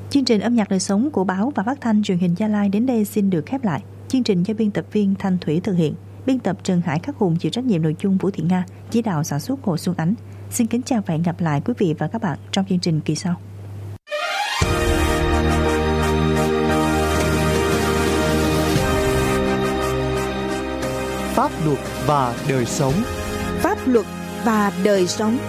Chương trình âm nhạc đời sống của báo và phát thanh truyền hình Gia Lai đến đây xin được khép lại. Chương trình do biên tập viên Thanh Thủy thực hiện, biên tập Trần Hải Khắc Hùng chịu trách nhiệm nội dung, Vũ Thị Nga chỉ đạo sản xuất Hồ Xuân Ánh. Xin kính chào và hẹn gặp lại quý vị và các bạn trong chương trình kỳ sau. Pháp luật và đời sống. Pháp luật và đời sống.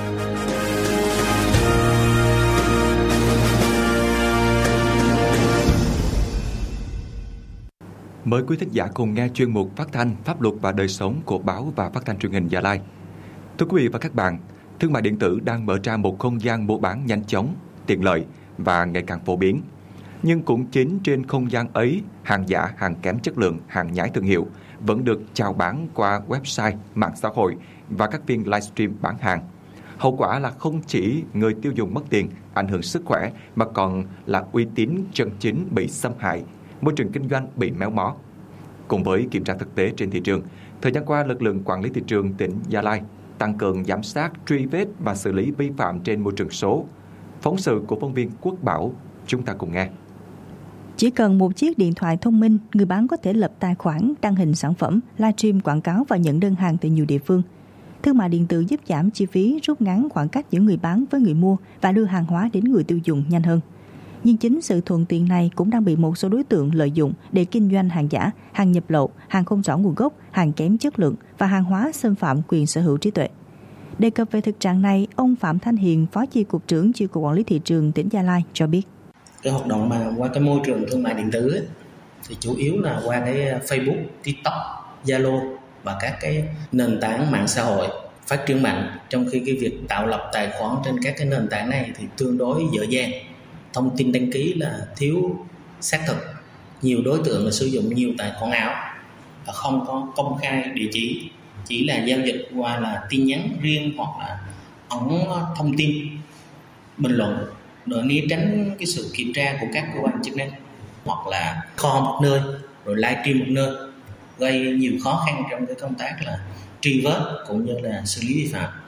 Mời quý thính giả cùng nghe chuyên mục phát thanh Pháp luật và đời sống của báo và phát thanh truyền hình Gia Lai. Thưa quý vị và các bạn, thương mại điện tử đang mở ra một không gian mua bán nhanh chóng, tiện lợi và ngày càng phổ biến. Nhưng cũng chính trên không gian ấy, hàng giả, hàng kém chất lượng, hàng nhái thương hiệu vẫn được chào bán qua website, mạng xã hội và các phiên livestream bán hàng. Hậu quả là không chỉ người tiêu dùng mất tiền, ảnh hưởng sức khỏe mà còn là uy tín chân chính bị xâm hại, môi trường kinh doanh bị méo mó. Cùng với kiểm tra thực tế trên thị trường, thời gian qua lực lượng quản lý thị trường tỉnh Gia Lai tăng cường giám sát, truy vết và xử lý vi phạm trên môi trường số. Phóng sự của phóng viên Quốc Bảo, chúng ta cùng nghe. Chỉ cần một chiếc điện thoại thông minh, người bán có thể lập tài khoản, đăng hình sản phẩm, livestream quảng cáo và nhận đơn hàng từ nhiều địa phương. Thương mại điện tử giúp giảm chi phí, rút ngắn khoảng cách giữa người bán với người mua và đưa hàng hóa đến người tiêu dùng nhanh hơn. Nhưng chính sự thuận tiện này cũng đang bị một số đối tượng lợi dụng để kinh doanh hàng giả, hàng nhập lậu, hàng không rõ nguồn gốc, hàng kém chất lượng và hàng hóa xâm phạm quyền sở hữu trí tuệ. Đề cập về thực trạng này, ông Phạm Thanh Hiền, Phó Chi cục trưởng Chi cục Quản lý thị trường tỉnh Gia Lai cho biết. Cái hoạt động mà qua cái môi trường thương mại điện tử ấy, thì chủ yếu là qua cái Facebook, TikTok, Zalo và các cái nền tảng mạng xã hội phát triển mạnh, trong khi cái việc tạo lập tài khoản trên các cái nền tảng này thì tương đối dở dang. Thông tin đăng ký là thiếu xác thực. Nhiều đối tượng là sử dụng nhiều tài khoản ảo và không có công khai địa chỉ là giao dịch qua là tin nhắn riêng hoặc là ẩn thông tin bình luận để né tránh cái sự kiểm tra của các cơ quan chức năng, hoặc là kho một nơi rồi livestream một nơi, gây nhiều khó khăn trong cái công tác là truy vết cũng như là xử lý vi phạm.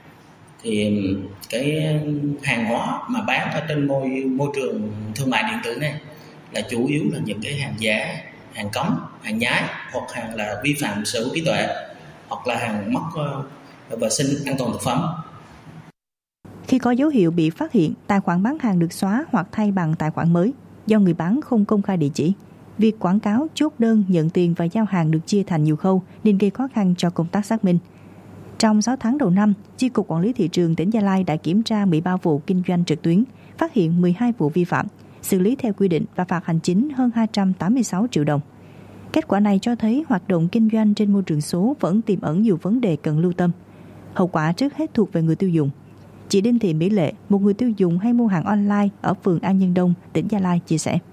Thì cái hàng hóa mà bán ở trên môi trường thương mại điện tử này là chủ yếu là những cái hàng giả, hàng cấm, hàng nhái hoặc hàng là vi phạm sở hữu trí tuệ hoặc là hàng mất vệ sinh an toàn thực phẩm. Khi có dấu hiệu bị phát hiện, tài khoản bán hàng được xóa hoặc thay bằng tài khoản mới do người bán không công khai địa chỉ, việc quảng cáo, chốt đơn, nhận tiền và giao hàng được chia thành nhiều khâu nên gây khó khăn cho công tác xác minh. Trong 6 tháng đầu năm, Chi cục Quản lý thị trường tỉnh Gia Lai đã kiểm tra 13 vụ kinh doanh trực tuyến, phát hiện 12 vụ vi phạm, xử lý theo quy định và phạt hành chính hơn 286 triệu đồng. Kết quả này cho thấy hoạt động kinh doanh trên môi trường số vẫn tiềm ẩn nhiều vấn đề cần lưu tâm. Hậu quả trước hết thuộc về người tiêu dùng. Chị Đinh Thị Mỹ Lệ, một người tiêu dùng hay mua hàng online ở phường An Nhân Đông, tỉnh Gia Lai chia sẻ.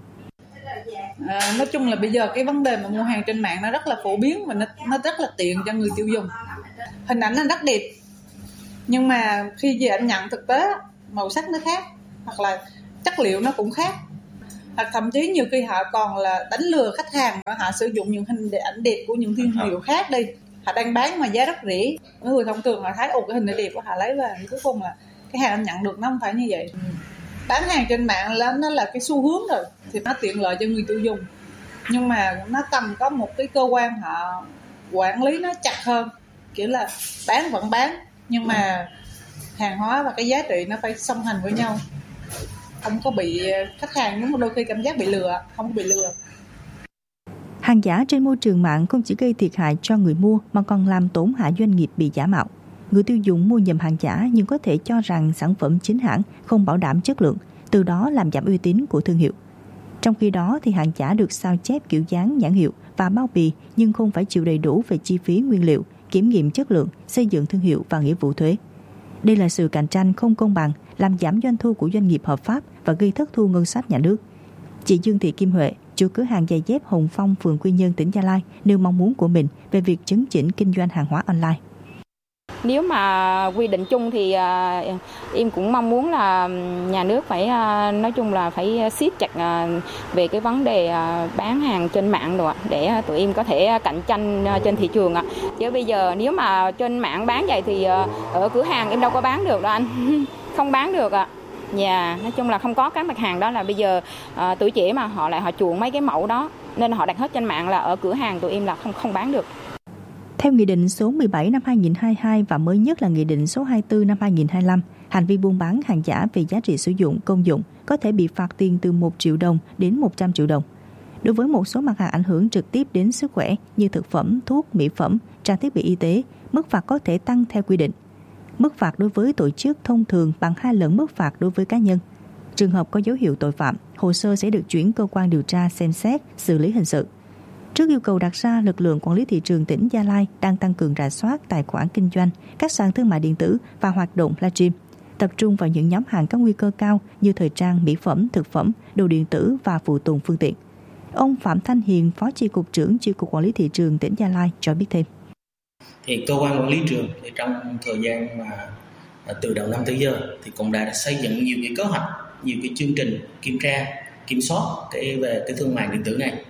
Nói chung là bây giờ cái vấn đề mà mua hàng trên mạng nó rất là phổ biến và nó rất là tiện cho người tiêu dùng. Hình ảnh nó rất đẹp, nhưng mà khi về anh nhận thực tế màu sắc nó khác, hoặc là chất liệu nó cũng khác, hoặc thậm chí nhiều khi họ còn là đánh lừa khách hàng, họ sử dụng những hình ảnh đẹp của những thương hiệu khác đi, họ đang bán mà giá rất rẻ. Người thông thường họ thấy cái hình này đẹp của họ lấy về, cuối cùng là cái hàng anh nhận được nó không phải như vậy. Bán hàng trên mạng là nó là cái xu hướng rồi, thì nó tiện lợi cho người tiêu dùng, nhưng mà nó cần có một cái cơ quan họ quản lý nó chặt hơn, kiểu là bán vẫn bán nhưng mà hàng hóa và cái giá trị nó phải song hành với nhau, không có bị khách hàng nhưng mà đôi khi cảm giác bị lừa, không có bị lừa. Hàng giả trên môi trường mạng không chỉ gây thiệt hại cho người mua mà còn làm tổn hại doanh nghiệp bị giả mạo. Người tiêu dùng mua nhầm hàng giả nhưng có thể cho rằng sản phẩm chính hãng không bảo đảm chất lượng, từ đó làm giảm uy tín của thương hiệu. Trong khi đó thì hàng giả được sao chép kiểu dáng, nhãn hiệu và bao bì nhưng không phải chịu đầy đủ về chi phí nguyên liệu, kiểm nghiệm chất lượng, xây dựng thương hiệu và nghĩa vụ thuế. Đây là sự cạnh tranh không công bằng, làm giảm doanh thu của doanh nghiệp hợp pháp và gây thất thu ngân sách nhà nước. Chị Dương Thị Kim Huệ, chủ cửa hàng giày dép Hồng Phong, phường Quy Nhơn, tỉnh Gia Lai, nêu mong muốn của mình về việc chấn chỉnh kinh doanh hàng hóa online. Nếu mà quy định chung thì em cũng mong muốn là nhà nước phải nói chung là phải siết chặt về cái vấn đề bán hàng trên mạng rồi để tụi em có thể cạnh tranh trên thị trường ạ. Chứ bây giờ nếu mà trên mạng bán vậy thì ở cửa hàng em đâu có bán được đâu anh, không bán được ạ. Dạ, nói chung là không có cái mặt hàng đó, là bây giờ tuổi trẻ mà họ lại chuộng mấy cái mẫu đó nên họ đặt hết trên mạng, là ở cửa hàng tụi em là không bán được. Theo Nghị định số 17 năm 2022 và mới nhất là Nghị định số 24 năm 2025, hành vi buôn bán hàng giả về giá trị sử dụng công dụng có thể bị phạt tiền từ 1 triệu đồng đến 100 triệu đồng. Đối với một số mặt hàng ảnh hưởng trực tiếp đến sức khỏe như thực phẩm, thuốc, mỹ phẩm, trang thiết bị y tế, mức phạt có thể tăng theo quy định. Mức phạt đối với tổ chức thông thường bằng 2 lần mức phạt đối với cá nhân. Trường hợp có dấu hiệu tội phạm, hồ sơ sẽ được chuyển cơ quan điều tra xem xét, xử lý hình sự. Trước yêu cầu đặt ra, lực lượng quản lý thị trường tỉnh Gia Lai đang tăng cường rà soát tài khoản kinh doanh, các sàn thương mại điện tử và hoạt động livestream, tập trung vào những nhóm hàng có nguy cơ cao như thời trang, mỹ phẩm, thực phẩm, đồ điện tử và phụ tùng phương tiện. Ông Phạm Thanh Hiền, Phó Chi cục trưởng Chi cục Quản lý thị trường tỉnh Gia Lai cho biết thêm. Thì cơ quan quản lý trường thì trong thời gian mà từ đầu năm tới giờ thì cũng đã xây dựng nhiều cái kế hoạch, nhiều cái chương trình kiểm tra, kiểm soát về cái thương mại điện tử này,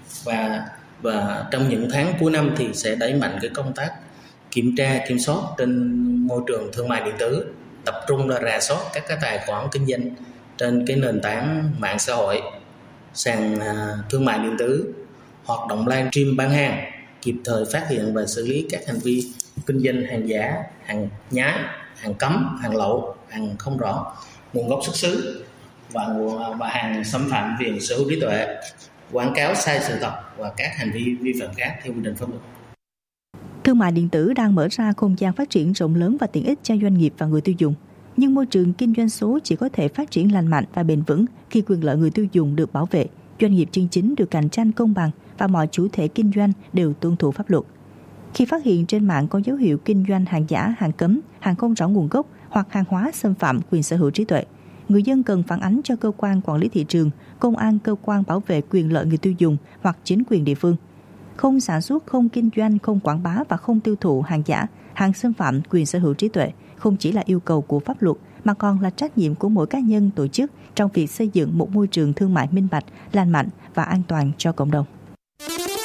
và trong những tháng cuối năm thì sẽ đẩy mạnh cái công tác kiểm tra, kiểm soát trên môi trường thương mại điện tử, tập trung là rà soát các cái tài khoản kinh doanh trên cái nền tảng mạng xã hội, sàn thương mại điện tử, hoạt động livestream bán hàng, kịp thời phát hiện và xử lý các hành vi kinh doanh hàng giả, hàng nhái, hàng cấm, hàng lậu, hàng không rõ nguồn gốc xuất xứ và hàng xâm phạm quyền sở hữu trí tuệ, quảng cáo sai sự thật và các hành vi vi phạm khác theo quy định pháp luật. Thương mại điện tử đang mở ra không gian phát triển rộng lớn và tiện ích cho doanh nghiệp và người tiêu dùng. Nhưng môi trường kinh doanh số chỉ có thể phát triển lành mạnh và bền vững khi quyền lợi người tiêu dùng được bảo vệ, doanh nghiệp chân chính được cạnh tranh công bằng và mọi chủ thể kinh doanh đều tuân thủ pháp luật. Khi phát hiện trên mạng có dấu hiệu kinh doanh hàng giả, hàng cấm, hàng không rõ nguồn gốc hoặc hàng hóa xâm phạm quyền sở hữu trí tuệ, người dân cần phản ánh cho cơ quan quản lý thị trường, công an, cơ quan bảo vệ quyền lợi người tiêu dùng hoặc chính quyền địa phương. Không sản xuất, không kinh doanh, không quảng bá và không tiêu thụ hàng giả, hàng xâm phạm quyền sở hữu trí tuệ không chỉ là yêu cầu của pháp luật mà còn là trách nhiệm của mỗi cá nhân, tổ chức trong việc xây dựng một môi trường thương mại minh bạch, lành mạnh và an toàn cho cộng đồng.